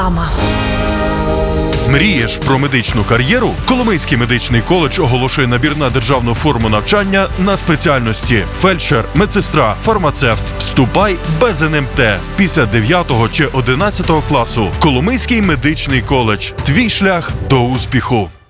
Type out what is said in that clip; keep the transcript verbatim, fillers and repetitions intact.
Мрієш про медичну кар'єру? Коломийський медичний коледж оголошує набір на державну форму навчання на спеціальності фельдшер, медсестра, фармацевт. Вступай без ен ем те після дев'ятого чи одинадцятого класу. Коломийський медичний коледж. Твій шлях до успіху.